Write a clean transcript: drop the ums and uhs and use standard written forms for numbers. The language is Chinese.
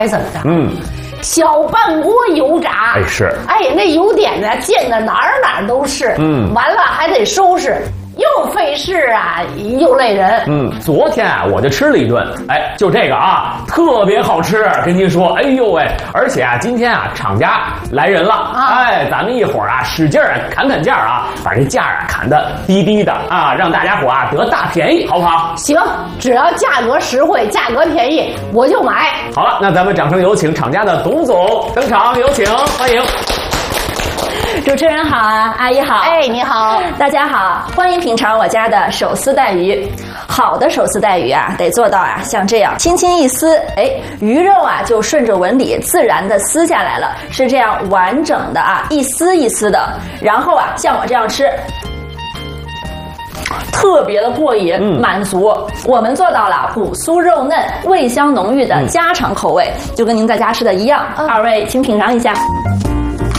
怎么的？小半锅油炸， 哎是， 那油点子溅的哪儿都是，完了还得收拾。又费事啊，又累人。 昨天啊，我就吃了一顿，就这个啊，特别好吃，跟您说，哎呦喂！而且啊，今天啊，厂家来人了，咱们一会儿啊，使劲儿砍价啊，把这价啊砍得低低的啊，让大家伙啊得大便宜，好不好？ 行，只要价格实惠、价格便宜，我就买。 好了，那咱们掌声有请厂家的董总登场，有请，欢迎。 主持人好啊，阿姨好， 你好， 大家好，欢迎品尝我家的手撕带鱼。好的手撕带鱼啊，得做到啊，像这样轻轻一撕，鱼肉啊就顺着纹理自然的撕下来了，是这样完整的啊，一丝一丝的。然后啊，像我这样吃，特别的过瘾，满足。我们做到了骨酥肉嫩、味香浓郁的家常口味，就跟您在家吃的一样。二位请品尝一下。